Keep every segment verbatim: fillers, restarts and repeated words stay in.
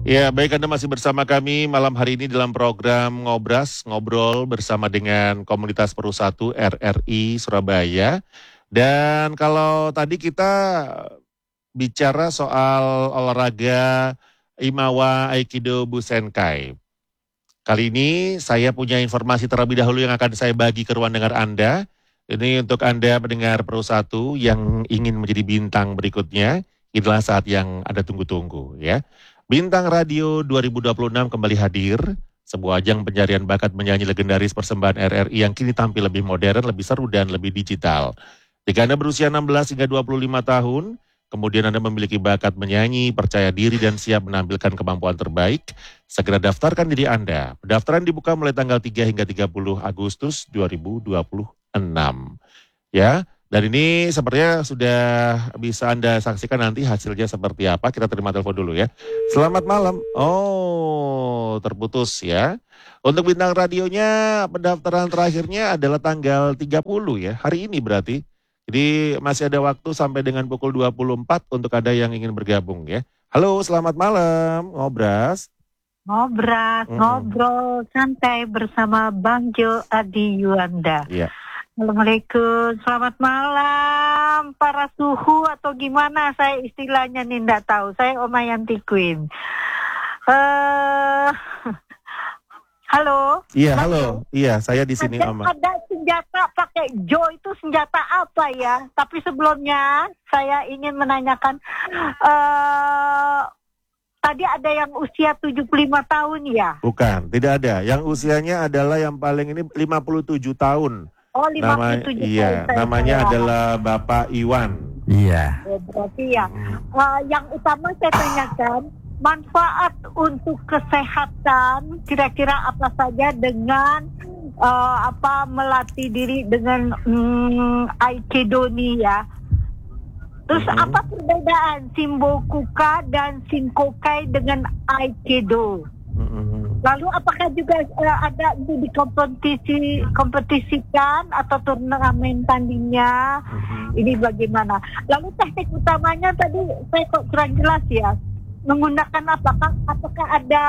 Ya, baik, Anda masih bersama kami malam hari ini dalam program Ngobras, ngobrol bersama dengan Komunitas Perursatu R R I Surabaya. Dan kalau tadi kita bicara soal olahraga Imawa Aikido Busenkai. Kali ini saya punya informasi terlebih dahulu yang akan saya bagi ke ruang dengar Anda. Ini untuk Anda pendengar Perursatu yang ingin menjadi bintang berikutnya. Inilah saat yang Anda tunggu-tunggu ya. Bintang Radio dua ribu dua puluh enam kembali hadir. Sebuah ajang pencarian bakat menyanyi legendaris persembahan R R I yang kini tampil lebih modern, lebih seru dan lebih digital. Jika Anda berusia enam belas hingga dua puluh lima tahun, kemudian Anda memiliki bakat menyanyi, percaya diri dan siap menampilkan kemampuan terbaik, segera daftarkan diri Anda. Pendaftaran dibuka mulai tanggal tiga hingga tiga puluh Agustus dua ribu dua puluh enam. Ya, dan ini sepertinya sudah bisa Anda saksikan nanti hasilnya seperti apa. Kita terima telepon dulu ya. Selamat malam. Oh, terputus ya. Untuk bintang radionya pendaftaran terakhirnya adalah tanggal tiga puluh ya. Hari ini berarti. Jadi masih ada waktu sampai dengan pukul dua puluh empat untuk Anda yang ingin bergabung ya. Halo, selamat malam, Ngobras. Ngobras, hmm. ngobrol santai bersama Bang Jo Adi Yuanda. Iya. Assalamualaikum, selamat malam para suhu atau gimana saya istilahnya nih enggak tahu. Saya Omayanti Queen. Uh, halo. Iya, halo. Iya, saya di sini ada, Oma. Ada senjata pakai Jo itu senjata apa ya? Tapi sebelumnya saya ingin menanyakan uh, tadi ada yang usia tujuh puluh lima tahun ya? Bukan, tidak ada. Yang usianya adalah yang paling ini lima puluh tujuh tahun. Oh, lima puluh tujuh Nama, iya, tahun. namanya saya adalah Bapak Iwan. Iya. Oh, berarti ya. Uh, yang utama saya tanyakan, manfaat untuk kesehatan kira-kira apa saja dengan uh, apa melatih diri dengan um, Aikido nih ya. Terus mm-hmm. apa perbedaan Shimbokuka dan Shinkokai dengan Aikido? Mm-hmm. Lalu apakah juga uh, ada itu dikompetisi kompetisikan atau turnamen tandingnya? Mm-hmm. Ini bagaimana? Lalu teknik utamanya tadi saya kok kurang jelas ya. Menggunakan apakah apakah ada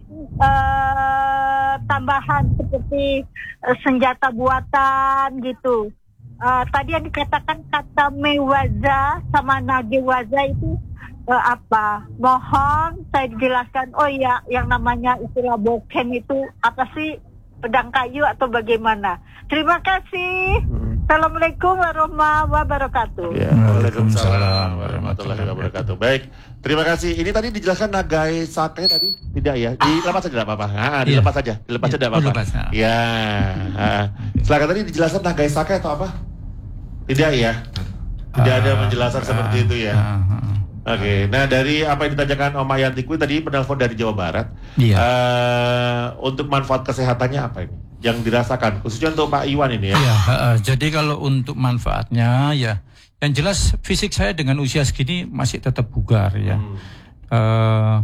uh, tambahan seperti uh, senjata buatan gitu? Uh, tadi yang dikatakan kata mewaza sama nagewaza itu uh, apa? Mohon saya dijelaskan. Oh ya, yang namanya istilah boken itu apa sih? Pedang kayu atau bagaimana? Terima kasih. Assalamualaikum warahmatullahi wabarakatuh. Ya, waalaikumsalam warahmatullahi wabarakatuh. Baik, terima kasih. Ini tadi dijelaskan Nagai Sake tadi? Tidak ya? Dilepas saja tidak apa-apa. Ah, dilepas saja. Dilepas saja tidak apa-apa. Ya. Ah. Silakan, tadi dijelaskan Nagai Sake atau apa? Tidak ya? Tidak ada penjelasan uh, seperti itu ya. Uh, uh, Oke, okay. Nah dari apa yang ditanyakan Om Ayanti tadi penelpon dari Jawa Barat, iya. uh, untuk manfaat kesehatannya apa ini? Yang dirasakan, khususnya untuk Pak Iwan ini ya? Iya, uh, jadi kalau untuk manfaatnya ya, yang jelas fisik saya dengan usia segini masih tetap bugar ya. Hmm. Uh,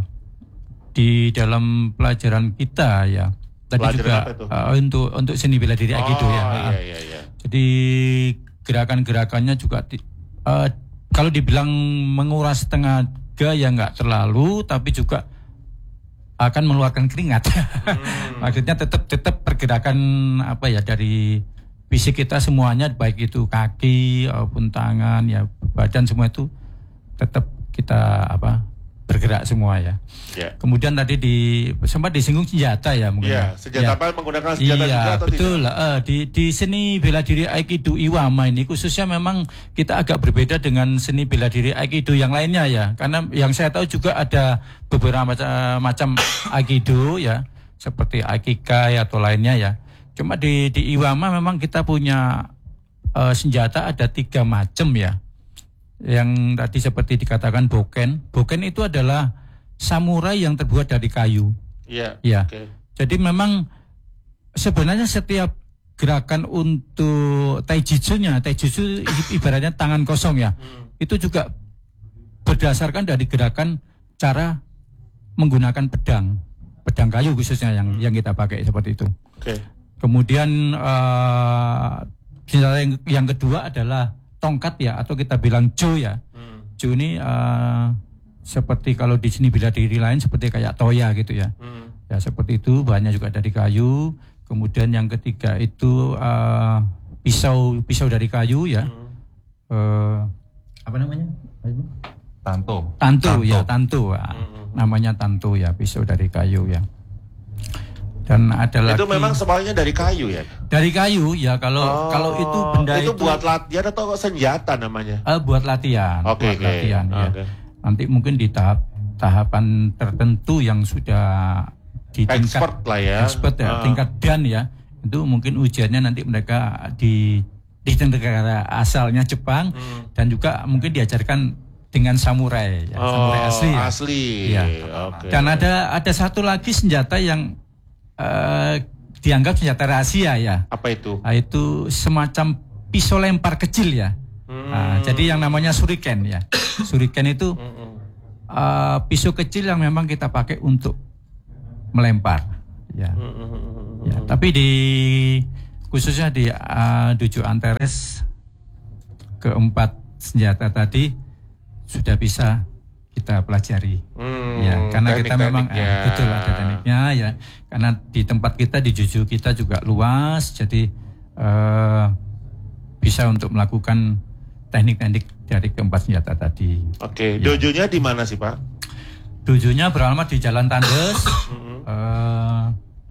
di dalam pelajaran kita ya, tadi pelajaran juga uh, untuk untuk seni bela diri Aikido oh, ya. Iya, iya, iya. Jadi gerakan-gerakannya juga di, uh, kalau dibilang menguras tenaga ya nggak terlalu, tapi juga akan mengeluarkan keringat. Hmm. Maksudnya tetap tetap pergerakan apa ya dari fisik kita semuanya, baik itu kaki maupun tangan ya, badan semua itu tetap kita apa bergerak semua ya. Yeah. Kemudian tadi di sempat disinggung senjata ya mungkin. Iya, yeah, senjata ya. Apa menggunakan senjata iya, juga atau betul tidak? Uh, di di seni bela diri Aikido Iwama ini khususnya memang kita agak berbeda dengan seni bela diri Aikido yang lainnya ya. Karena yang saya tahu juga ada beberapa macam, macam Aikido ya, seperti Aikikai atau lainnya ya. Cuma di di Iwama memang kita punya uh, senjata ada tiga macam ya. Yang tadi seperti dikatakan boken. Boken itu adalah samurai yang terbuat dari kayu. Iya. Ya. Okay. Jadi memang sebenarnya setiap gerakan untuk taijutsu-nya, taijutsu ibaratnya tangan kosong ya. Hmm. Itu juga berdasarkan dari gerakan cara menggunakan pedang, pedang kayu khususnya yang hmm. yang kita pakai seperti itu. Oke. Okay. Kemudian uh, yang, yang kedua adalah tongkat ya, atau kita bilang jo ya. Hmm. Jo ini uh, seperti kalau di sini bela diri lain seperti kayak toya gitu ya. Hmm. Ya seperti itu, bahannya juga dari kayu. Kemudian yang ketiga itu uh, pisau pisau dari kayu ya. Hmm. Uh, apa namanya? Tanto. Tanto, tanto. ya, tanto. Hmm. Namanya tanto ya, pisau dari kayu ya. Dan ada lagi. Itu memang semuanya dari kayu ya? Dari kayu ya, kalau oh, kalau itu benda itu, itu buat latihan atau senjata namanya? Uh, buat latihan. Oke, okay, buat okay. latihan ya. Okay. Nanti mungkin di tahap tahapan tertentu yang sudah di tingkat expert lah ya. Expert ya, uh. tingkat dan ya. Itu mungkin ujiannya nanti mereka di di negara asalnya Jepang hmm. dan juga mungkin diajarkan dengan samurai ya, oh, samurai asli. Ya. Asli. Ya. Okay. Dan ada ada satu lagi senjata yang Uh, dianggap senjata rahasia ya. Apa itu? Nah, itu semacam pisau lempar kecil ya. Hmm. Nah, jadi yang namanya shuriken ya. Shuriken itu uh, pisau kecil yang memang kita pakai untuk melempar. Ya. Ya. Tapi di khususnya di uh, Dojo Antares keempat senjata tadi sudah bisa kita pelajari, hmm, ya karena kita memang eh, betul ada tekniknya ya, karena di tempat kita di Dojo kita juga luas, jadi eh, bisa untuk melakukan teknik-teknik dari keempat senjata tadi. Oke, ya. dojonya di mana sih Pak? Dojonya beralamat di Jalan Tandes, eh,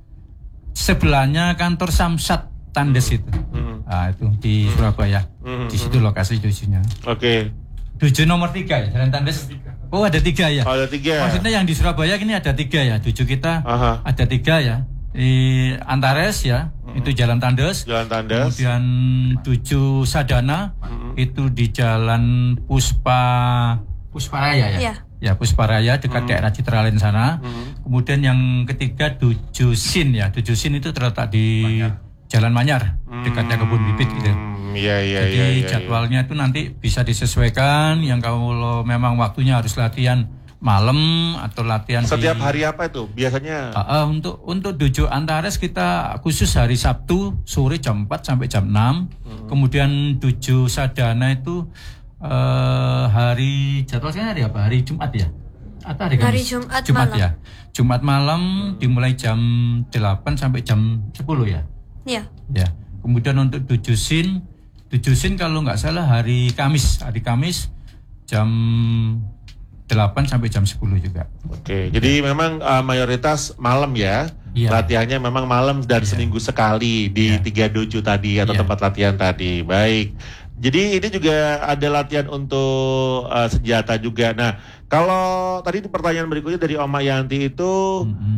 sebelahnya kantor Samsat Tandes itu, nah, itu di Surabaya, di situ lokasi dojonya. Oke. Dojo nomor tiga ya, Jalan Tandes. Oh ada tiga ya. Oh, ada tiga. Maksudnya yang di Surabaya ini ada tiga ya. Dojo kita Aha. ada tiga ya. Di Antares ya, mm-hmm. itu Jalan Tandes. Jalan Tandes. Kemudian Dojo Sadana mm-hmm. itu di Jalan Puspa Pusparaya ya. Yeah. Ya Pusparaya dekat mm-hmm. daerah Citralen sana. Mm-hmm. Kemudian yang ketiga Dojo Shin ya. Dojo Shin itu terletak di Manyar. Jalan Manyar dekatnya kebun bibit gitu. Iya, iya, Jadi ya, ya, jadwalnya itu nanti bisa disesuaikan. Yang kalau memang waktunya harus latihan malam atau latihan setiap di, hari apa itu biasanya? Uh, uh, untuk untuk Dojo Antares kita khusus hari Sabtu sore jam empat sampai jam enam. Hmm. Kemudian Dojo Sadana itu uh, hari jadwalnya hari apa? Hari Jumat ya? Atau hari Kamis? Hari Jumat, Jumat malam. ya. Jumat malam hmm. dimulai jam delapan sampai jam sepuluh ya. Iya. Ya. Kemudian untuk Dojo Shin Dojo Shin kalau nggak salah hari Kamis, hari Kamis jam delapan sampai jam sepuluh juga. Oke, jadi memang uh, mayoritas malam ya, ya. Latihannya memang malam dan ya. Seminggu sekali di ya. tiga dojo tadi atau ya. Tempat latihan tadi. Baik, jadi ini juga ada latihan untuk uh, senjata juga. Nah, kalau tadi pertanyaan berikutnya dari Oma Yanti itu mm-hmm.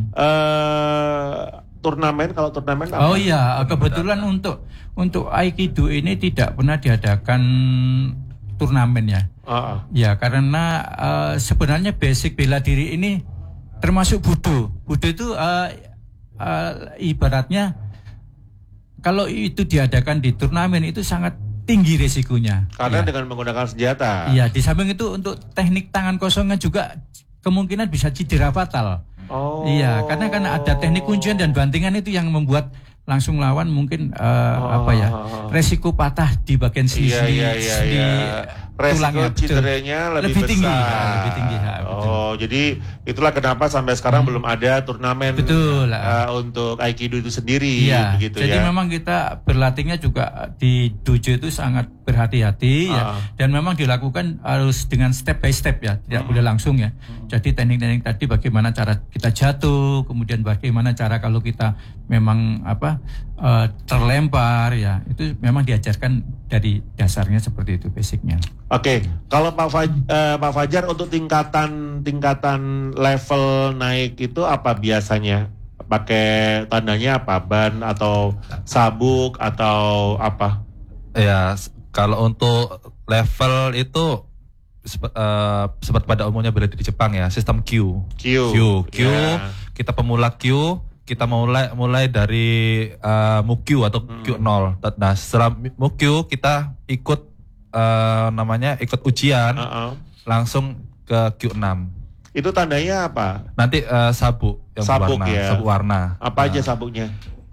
uh, turnamen, kalau turnamen apa? Oh iya, kebetulan untuk untuk Aikido ini tidak pernah diadakan turnamen ya. Uh-uh. Ya, karena uh, sebenarnya basic bela diri ini termasuk budo. Budo itu uh, uh, ibaratnya kalau itu diadakan di turnamen itu sangat tinggi resikonya. Karena ya. Dengan menggunakan senjata. Iya, di samping itu untuk teknik tangan kosongnya juga kemungkinan bisa cedera fatal. Oh. Iya, karena kan ada teknik kuncian dan bantingan itu yang membuat langsung lawan mungkin uh, oh. apa ya resiko patah di bagian sini iya, iya, iya, iya. Resiko cederanya lebih, lebih tinggi, besar. Ya, lebih tinggi. Ya, oh, jadi itulah kenapa sampai sekarang hmm. belum ada turnamen betul, uh, untuk Aikido itu sendiri. Iya, begitu jadi ya. memang kita berlatihnya juga di dojo itu sangat berhati-hati uh. ya, dan memang dilakukan harus dengan step by step ya, tidak hmm. boleh langsung ya. Hmm. Jadi teknik-teknik tadi bagaimana cara kita jatuh, kemudian bagaimana cara kalau kita memang apa uh, terlempar ya, itu memang diajarkan dari dasarnya seperti itu basicnya. Oke, okay. Kalau Pak Faj, uh, Pak Fajar untuk tingkatan tingkatan level naik itu apa biasanya? Pakai tandanya apa? Ban atau sabuk atau apa? Ya, kalau untuk level itu uh, seperti pada umumnya bela diri Jepang ya, sistem Q. Q. Q. Q. Yeah. Kita pemula Q. Kita mulai mulai dari uh, Mukyu atau hmm. Q nol. Nah, setelah Mukyu kita ikut uh, namanya ikut ujian, uh-uh. langsung ke Q enam. Itu tandanya apa? Nanti uh, sabuk yang sabuk berwarna, ya. sabuk warna. Apa nah, aja sabuknya?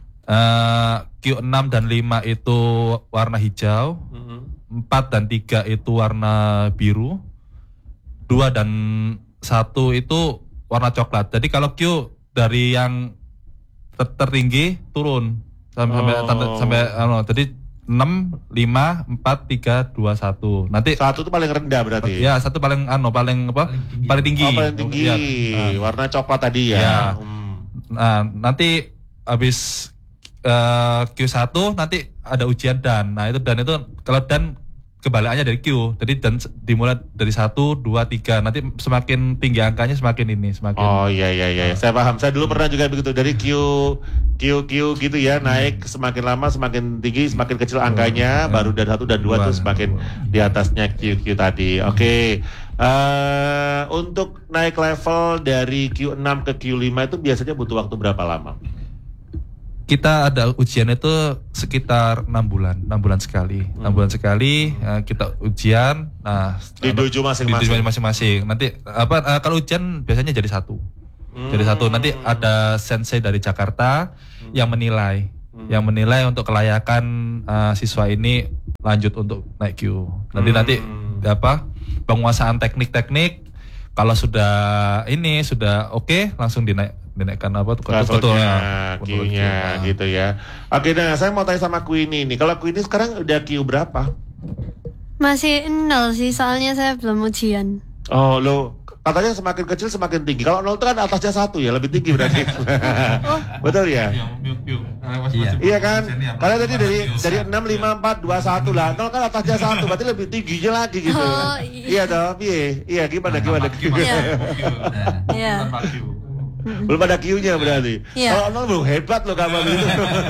Uh, Q enam dan lima itu warna hijau, uh-huh. empat dan tiga itu warna biru, dua dan satu itu warna coklat. Jadi kalau Q dari yang ter- tertinggi turun sampai sampai Oh. sampai anu, jadi enam, lima, empat, tiga, dua, satu. Nanti Satu itu paling rendah berarti. ya satu paling anu paling apa? Paling tinggi. Oh, paling tinggi. Ya. Warna coklat tadi ya. Ya. Hmm. Nah, nanti habis uh, Q satu nanti ada ujian dan. Nah, itu dan itu kalau dan kebalikannya dari Q. Jadi dan s- dimulai dari satu, dua, tiga. Nanti semakin tinggi angkanya semakin ini, semakin Oh iya iya iya, saya paham. Saya dulu pernah juga begitu dari Q Q Q gitu ya, naik semakin lama semakin tinggi, semakin kecil angkanya, Hmm. baru dari satu dan dua Dua. tuh semakin di atasnya Q Q tadi. Oke. Eh, untuk naik level dari Q enam ke Q lima itu biasanya butuh waktu berapa lama? kita ada ujian itu sekitar enam bulan, enam bulan sekali, enam bulan sekali eh, kita ujian. Nah, Di apa- dojo di masing-masing. dojo masing-masing. Nanti apa eh, kalau ujian biasanya jadi satu, jadi satu. Nanti ada sensei dari Jakarta yang menilai, yang menilai untuk kelayakan eh, siswa ini lanjut untuk naik Q. Nanti nanti apa penguasaan teknik-teknik. Kalau sudah ini sudah oke langsung dinaik dinaikkan apa tuh Levelnya, ketua- Q-nya ketua- gitu ya. Oke, nah saya mau tanya sama Queenie nih. Kalau Queenie sekarang udah Q berapa? Masih nol sih, soalnya saya belum ujian. Oh, lo katanya semakin kecil semakin tinggi. Kalau nol itu kan atasnya satu ya, lebih tinggi berarti. Betul ya? Iya kan? Karena tadi dari dari enam, lima, empat, dua, satu lah. nol kan atasnya satu, berarti lebih tingginya lagi gitu. Oh, ya. iya. Iya dong, iya. Iya gimana gimana? Iya. Iya. Belum ada Q-nya berarti. Iya. Kalau nol belum hebat loh kabar itu.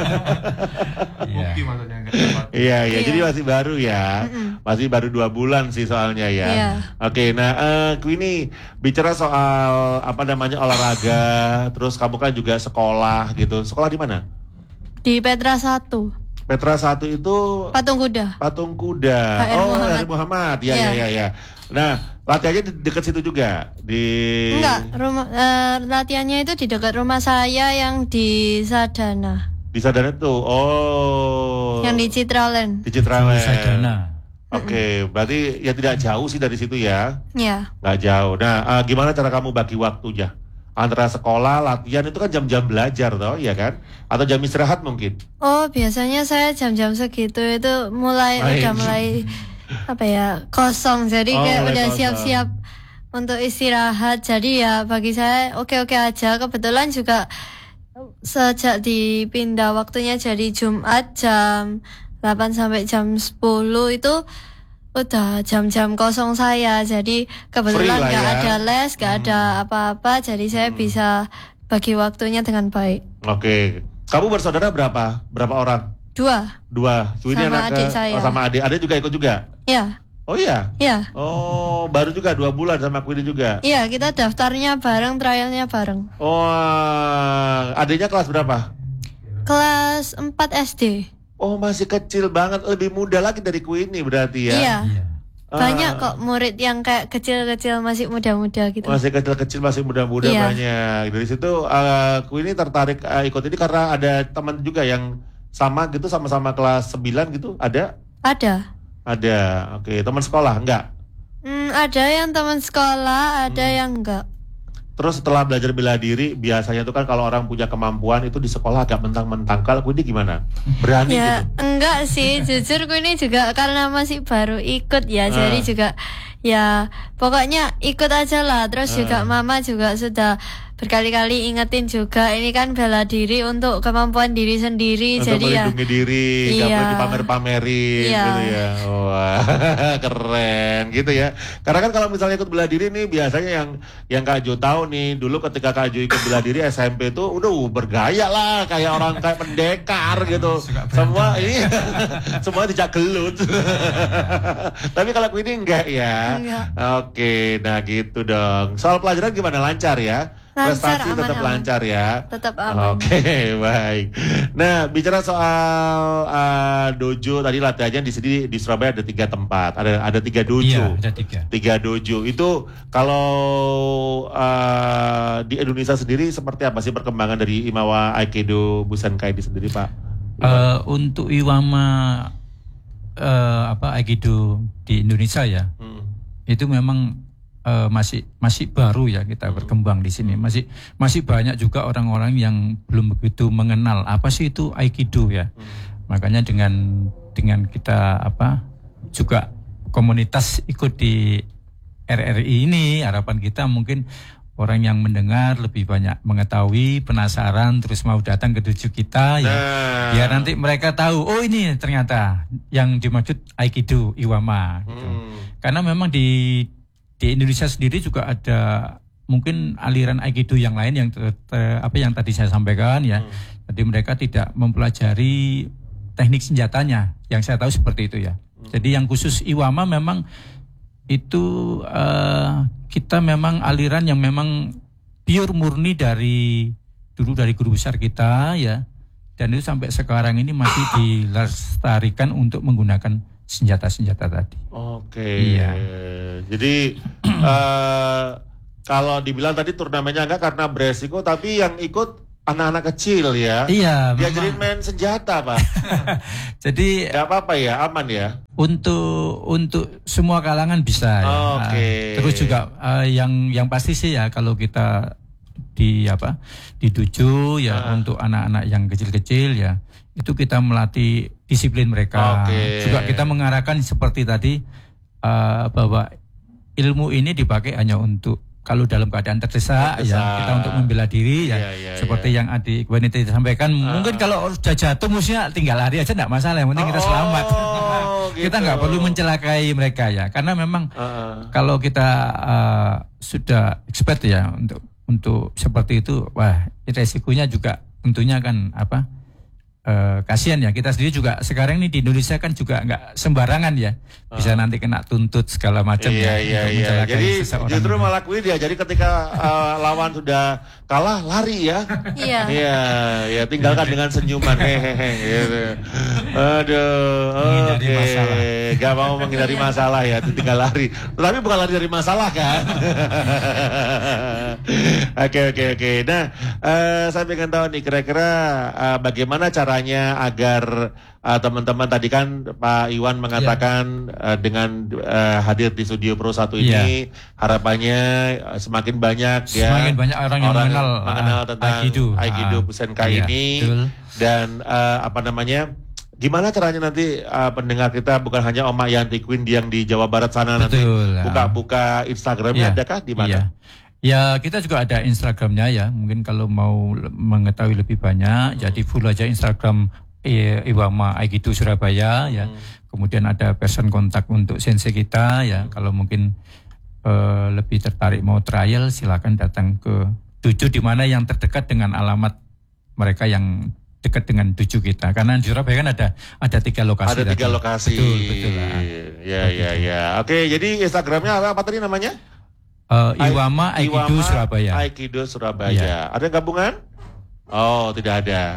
Iya, iya. Iya. Jadi masih baru ya. Masih baru dua bulan sih soalnya ya. Iya. Oke, nah eh Queenie bicara soal apa namanya olahraga, terus kamu kan juga sekolah gitu. Sekolah di mana? Di Petra satu, Petra satu itu Patung Kuda. Patung Kuda. H R Oh, Muhammad. dari Muhammad. Ya, Iya. ya, ya, ya. Nah, latihannya di dekat situ juga di. Enggak, rumah eh, latihannya itu di dekat rumah saya yang di Sadana, Di Sadana tuh. Oh. yang di Citraland. di Citraland. Sadana. Oke, berarti ya tidak jauh sih dari situ ya. Ya. Nggak jauh. Nah, eh, gimana cara kamu bagi waktunya? Antara sekolah, latihan itu kan jam-jam belajar toh, ya kan? Atau jam istirahat mungkin? Oh, biasanya saya jam-jam segitu itu mulai Main. udah mulai apa ya, kosong. Jadi Oh, kayak mulai udah kosong. siap-siap untuk istirahat. Jadi ya bagi saya oke-oke aja. Kebetulan juga sejak dipindah waktunya jadi Jumat jam delapan sampai jam sepuluh itu udah jam-jam kosong saya. Jadi kebetulan Free lah nggak ya. ada les, nggak ada apa-apa. Jadi saya bisa bagi waktunya dengan baik. Oke. Kamu bersaudara berapa? Berapa orang? Dua, Dua. Ini Sama anak adik ke- saya. oh, sama adik. Adik juga ikut juga? ya, Oh iya? ya. Oh, baru juga dua bulan sama Queenie juga? Iya, kita daftarnya bareng, trialnya bareng. Oh, adiknya kelas berapa? Kelas empat S D. Oh, masih kecil banget. Lebih muda lagi dari Queenie berarti ya? Iya. Ah. Banyak kok murid yang kayak kecil-kecil masih muda-muda gitu. Masih kecil-kecil, masih muda-muda Iya. banyak. Dari situ uh, Queenie tertarik uh, ikut ini karena ada teman juga yang sama gitu, sama-sama kelas sembilan gitu. Ada? Ada. Ada. Oke, teman sekolah enggak? Hmm, ada yang teman sekolah, ada Hmm. yang enggak. Terus setelah belajar bela diri, biasanya tuh kan kalau orang punya kemampuan itu di sekolah agak mentang-mentang. Kalau Queenie gimana? Berani Ya, gitu? enggak sih. Jujur gue ini juga karena masih baru ikut ya. Jadi Ah. juga ya pokoknya ikut aja lah. Terus Ah. juga mama juga sudah berkali-kali ingetin juga ini kan bela diri untuk kemampuan diri sendiri. Untuk jadi ya melindungi diri, nggak Iya. boleh dipamer-pamerin Iya. gitu ya. Wah, keren gitu ya. Karena kan kalau misalnya ikut bela diri nih biasanya yang yang Kak Jo tahu nih, dulu ketika Kak Jo ikut bela diri S M P tuh udah uh, bergaya lah kayak orang kayak pendekar gitu. Semua ini semua dijak gelut. Tapi kalau Queenie enggak ya. Enggak. Oke, nah gitu dong. Soal pelajaran gimana, lancar ya? Lancar, Prestasi tetap aman-aman. lancar ya. tetap aman. Oke, baik. Nah, bicara soal uh, dojo tadi latihannya di sini di Surabaya ada tiga tempat, ada ada tiga dojo, Iya, ada tiga. tiga dojo. Itu kalau uh, di Indonesia sendiri seperti apa sih perkembangan dari Imawa Aikido Busankai ini sendiri, Pak? Eh, untuk Iwama eh, apa Aikido di Indonesia ya, Hmm. itu memang uh, masih masih baru ya kita berkembang di sini. Masih masih banyak juga orang-orang yang belum begitu mengenal apa sih itu Aikido ya. Makanya dengan dengan kita apa juga komunitas ikut di R R I ini, harapan kita mungkin orang yang mendengar lebih banyak mengetahui, penasaran, terus mau datang ke tujuh kita ya. Nah. Biar nanti mereka tahu, oh ini ternyata yang dimaksud Aikido Iwama. Gitu. Hmm. Karena memang di di Indonesia sendiri juga ada mungkin aliran Aikido yang lain yang ter, ter, apa yang tadi saya sampaikan ya. Hmm. Jadi mereka tidak mempelajari teknik senjatanya, yang saya tahu seperti itu ya. Hmm. Jadi yang khusus Iwama memang itu uh, kita memang aliran yang memang pure murni dari dulu dari guru besar kita ya, dan itu sampai sekarang ini masih dilestarikan untuk menggunakan senjata-senjata tadi. Oke. Iya. Jadi uh, kalau dibilang tadi turnamennya enggak karena beresiko, tapi yang ikut anak-anak kecil ya. Iya. Diajarin main senjata, Pak. Jadi nggak apa-apa ya, aman ya. Untuk untuk semua kalangan bisa. Ya. Oke. Okay. Terus juga uh, yang yang pasti sih ya kalau kita di apa di tujuh ya uh. untuk anak-anak yang kecil-kecil ya itu kita melatih disiplin mereka. Okay. Juga kita mengarahkan seperti tadi uh, bahwa ilmu ini dipakai hanya untuk kalau dalam keadaan terdesak ya kita untuk membela diri ya, ya, ya seperti ya. yang adik Iwan itu sampaikan uh. mungkin kalau sudah jatuh musuhnya tinggal lari aja enggak masalah, yang penting kita selamat. Oh, gitu. Kita nggak perlu mencelakai mereka ya, karena memang uh. kalau kita uh, sudah expert ya untuk untuk seperti itu, wah resikonya juga tentunya kan apa uh, kasihan ya. Kita sendiri juga sekarang ini di Indonesia kan juga nggak sembarangan ya, bisa uh. nanti kena tuntut segala macam iya, ya. Iya iya. Jadi justru malah kui dia. Jadi ketika uh, lawan sudah kalah lari ya. Iya. Iya ya tinggalkan dengan senyuman hehehe. Gitu. Aduh. Oke. Okay. Gak mau menghindari masalah ya, tinggal lari. Tetapi bukan lari dari masalah kan. Oke oke oke. Nah, uh, saya pengen tahu nih kira-kira uh, bagaimana caranya agar uh, teman-teman tadi kan Pak Iwan mengatakan yeah. uh, dengan uh, hadir di studio Pro satu ini yeah. harapannya uh, semakin banyak ya. Semakin banyak orang yang mengenal, mengenal uh, tentang Aikido, Aikido uh, Busenkai iya, ini betul. Dan uh, apa namanya? Gimana caranya nanti uh, pendengar kita bukan hanya Oma Yanti Queen yang di Jawa Barat sana betul, nanti buka-buka Instagramnya iya. adakah di mana? Iya. Ya kita juga ada Instagramnya ya, mungkin kalau mau mengetahui lebih banyak, hmm. jadi follow aja Instagram I- Iwama Aikido Surabaya ya. Hmm. Kemudian ada person kontak untuk sensei kita ya. Hmm. Kalau mungkin uh, lebih tertarik mau trial, silakan datang ke tujuh di mana yang terdekat dengan alamat mereka yang dekat dengan tujuh kita. Karena di Surabaya kan ada ada tiga lokasi. Ada tiga tadi. lokasi. Betul betul. Lah. Ya ya ya. Oke, jadi Instagramnya apa, apa tadi namanya? Uh, Iwama Aikido Iwama Surabaya. Aikido Surabaya. Ya. Ada gabungan? Oh, tidak ada.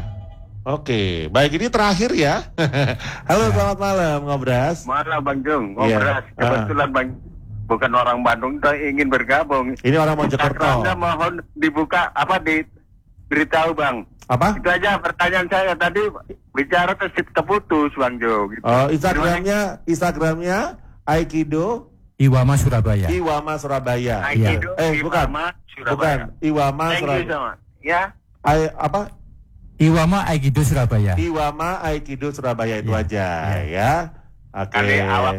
Oke, baik ini terakhir ya. Halo, ya. Selamat malam Ngobras. Malam Bang Jung, Ngobras. Ya. Kebetulan uh. Bang bukan orang Bandung, ingin bergabung. Ini orang Mojokerto. Instagramnya mohon dibuka apa di beritahu Bang. Apa? Itu aja pertanyaan saya tadi bicara terputus Bang Jung. Gitu. Oh, Instagramnya, Instagramnya Aikido Iwama Surabaya. Iwama Surabaya. Aikido ya. Eh, bukan. Iwama Surabaya. Bukan. Iwama Thank Surabaya. you so much. Ya. I, apa? Iwama Aikido Surabaya. Iwama Aikido Surabaya itu ya. aja ya. ya. Oke. Okay. Awak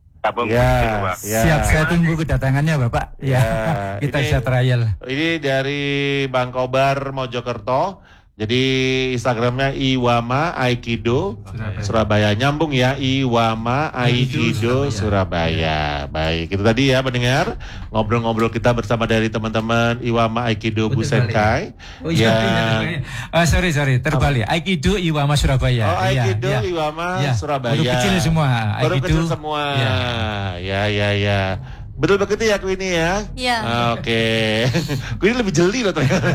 ya, ya. Siap, saya tunggu kedatangannya Bapak. Ya. ya. Kita bisa trial. Ini dari Bang Kobar Mojokerto. Jadi Instagramnya Iwama Aikido Surabaya. Surabaya. Nyambung ya, Iwama Aikido Surabaya. Surabaya. Baik, itu tadi ya pendengar ngobrol-ngobrol kita bersama dari teman-teman Iwama Aikido oh, Busenkai. Oh iya, ya. uh, sorry sorry terbalik. Apa? Aikido Iwama Surabaya. Oh Aikido ya, Iwama ya. Surabaya. Baru kecil semua. Baru Aikido, kecil semua. Ya ya ya. ya. Betul begitu ya Queenie ya? Iya. Oke. Queenie lebih jeli loh ternyata.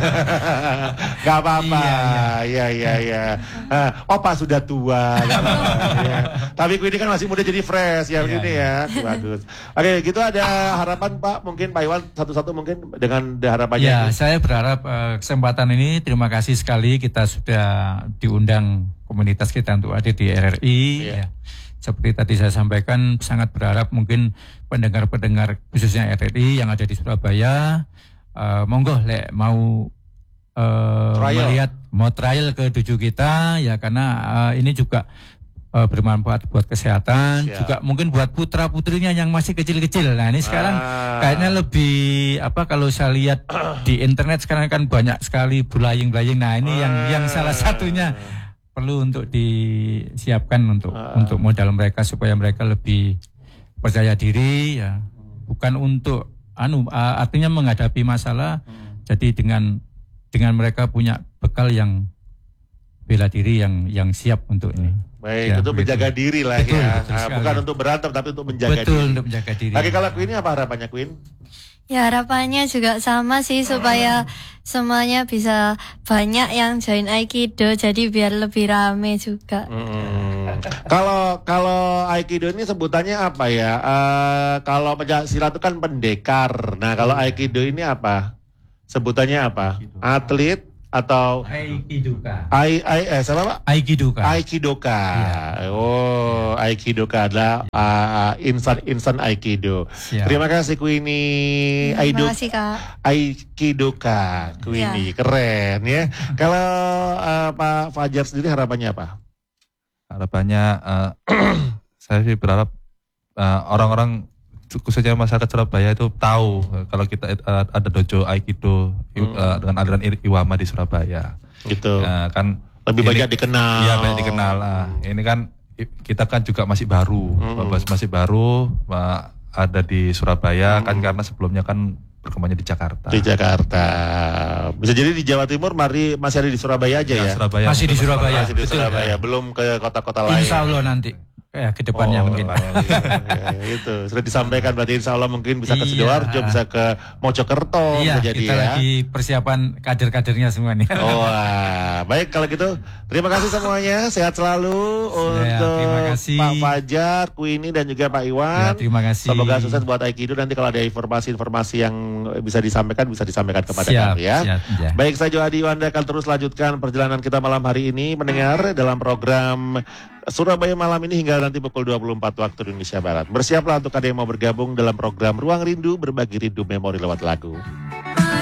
Gak apa-apa. Iya iya iya. Opa sudah tua. Gak apa-apa. Ya. Tapi Queenie kan masih muda jadi fresh ya begini ya. Bagus. Oke, gitu ada harapan Pak, mungkin Pak Iwan satu-satu mungkin dengan harapannya. Ya, itu. Saya berharap uh, kesempatan ini terima kasih sekali kita sudah diundang komunitas kita untuk hadir di R R I. Ya. Ya. seperti tadi saya sampaikan, sangat berharap mungkin pendengar-pendengar khususnya R R I yang ada di Surabaya, uh, monggo lek mau uh, melihat, mau trial ke dojo kita, ya karena uh, ini juga uh, bermanfaat buat kesehatan, Siap. juga mungkin buat putra-putrinya yang masih kecil-kecil. Nah ini sekarang Ah. kayaknya lebih, apa kalau saya lihat di internet sekarang kan banyak sekali bulaying-bulaying. Nah ini yang yang salah satunya perlu untuk disiapkan untuk Ah. untuk modal mereka supaya mereka lebih percaya diri, ya bukan untuk anu uh, artinya menghadapi masalah. Jadi dengan dengan mereka punya bekal yang bela diri yang yang siap untuk ini. Baik, Ya, untuk begitu. menjaga diri lah Betul, ya. betul Ah, sekali. bukan untuk berantem tapi untuk menjaga Betul, diri. untuk menjaga diri. Oke, kalau Queen ini apa harapannya Queen? Ya harapannya juga sama sih supaya semuanya bisa banyak yang join Aikido jadi biar lebih rame juga. Hmm. Kalau kalau Aikido ini sebutannya apa ya? Eh, kalau pencak silat itu kan pendekar. Nah, kalau Aikido ini apa? Sebutannya apa? Atlet atau Aikidoka. ai ai eh siapa Pak? Aikidoka. Aikidoka. Oh, Aikidoka adalah uh, insan-insan Aikido. Siap. Terima kasih Queenie. Aido Terima kasih Kak. Aikidoka Queenie. Keren ya. Kalau uh, Pak Fajar sendiri harapannya apa? Harapannya eh, saya sih berharap eh, orang-orang khususnya masyarakat Surabaya itu tahu eh, kalau kita eh, ada dojo Aikido i- Hmm. eh, dengan aliran I- Iwama di Surabaya. Gitu. Ya, kan Lebih ini- banyak dikenal. Iya, banyak dikenal lah. Ini kan i- kita kan juga masih baru, Hmm. Mas- masih baru eh, ada di Surabaya kan karena sebelumnya kan berkembangnya di Jakarta. Di Jakarta. Bisa jadi di Jawa Timur mari masih ada di Surabaya aja Ya, ya. Surabaya. Masih di Surabaya. Masih di Betul. Surabaya, belum ke kota-kota lain. Insya Allah nanti ya ke depannya Oh, mungkin. ya, itu sudah disampaikan berarti insya Allah mungkin bisa ke Iya. Sidoarjo, bisa ke Mojokerto, Iya, bisa jadi kita ya. lagi persiapan kader-kadernya semua nih. Oh, wah. Baik kalau gitu terima kasih semuanya, sehat selalu Ya, untuk terima kasih. Pak Fajar, Queenie dan juga Pak Iwan. Ya, terima kasih. Semoga sukses buat Aikido. Nanti kalau ada informasi-informasi yang bisa disampaikan bisa disampaikan kepada Siap, kami ya. siap, ya. Baik, saya Joadi Wanda akan terus lanjutkan perjalanan kita malam hari ini mendengar dalam program Surabaya Malam ini hingga nanti pukul dua puluh empat waktu Indonesia Barat. Bersiaplah untuk ada yang mau bergabung dalam program Ruang Rindu, berbagi rindu memori lewat lagu.